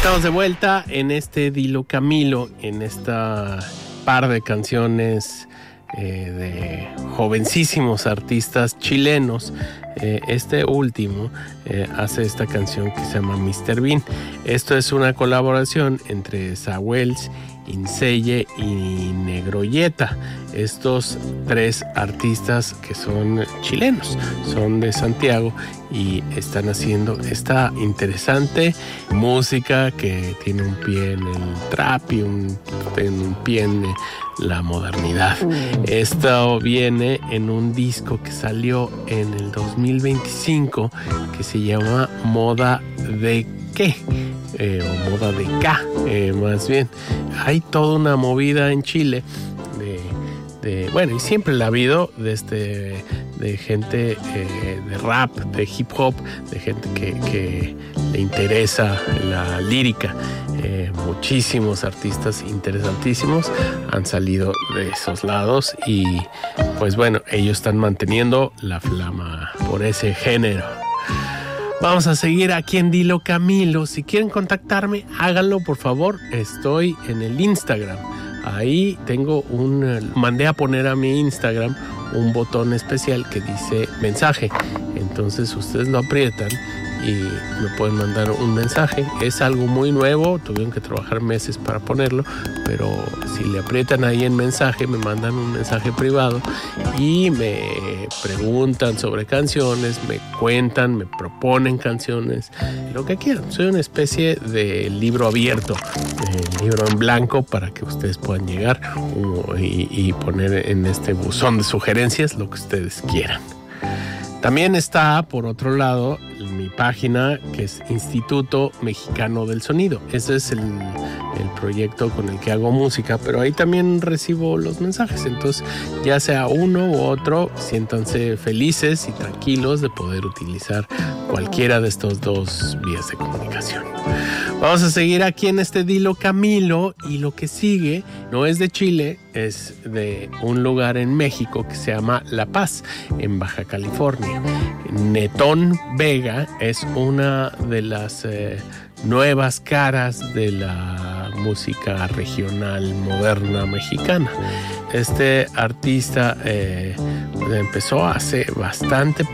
Estamos de vuelta en este Dilo Camilo, en esta par de canciones de jovencísimos artistas chilenos. Este último hace esta canción que se llama Mr. Bean. Esto es una colaboración entre Sahuels, Inseye y Negroyeta. Estos tres artistas que son chilenos, son de Santiago y están haciendo esta interesante música que tiene un pie en el trap y un pie en la modernidad. Esto viene en un disco que salió en el 2025 que se llama Moda de ¿Qué? O Moda de K, más bien. Hay toda una movida en Chile bueno, y siempre la ha habido de gente de rap, de hip hop, de gente que le interesa la lírica. Muchísimos artistas interesantísimos han salido de esos lados y pues bueno, ellos están manteniendo la flama por ese género. Vamos a seguir aquí en Dilo Camilo. Si quieren contactarme, háganlo por favor. Estoy en el Instagram. Ahí mandé a poner a mi Instagram un botón especial que dice mensaje. Entonces ustedes lo aprietan y me pueden mandar un mensaje. Es algo muy nuevo, tuvieron que trabajar meses para ponerlo, pero si le aprietan ahí en mensaje, me mandan un mensaje privado y me preguntan sobre canciones, me cuentan, me proponen canciones, lo que quieran. Soy una especie de libro abierto, libro en blanco para que ustedes puedan llegar y poner en este buzón de sugerencias lo que ustedes quieran. También está, por otro lado, mi página que es Instituto Mexicano del Sonido. Ese es el proyecto con el que hago música, pero ahí también recibo los mensajes. Entonces, ya sea uno u otro, siéntanse felices y tranquilos de poder utilizar cualquiera de estos dos vías de comunicación. Vamos a seguir aquí en este Dilo Camilo y lo que sigue no es de Chile, es de un lugar en México que se llama La Paz, en Baja California. Netón Vega es una de las nuevas caras de la música regional moderna mexicana. Este artista empezó hace bastante